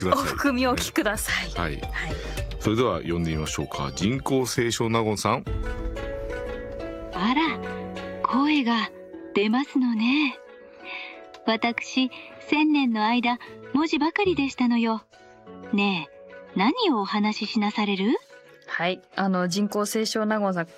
ください。 お含み置きください。 はい、それでは読んでみましょうか。人工清少納言さん。 あら、声が出ますのね。私、1000年の間文字ばかりでしたのよ。ねえ、何をお話ししなされる？ はい、人工清少納言さん、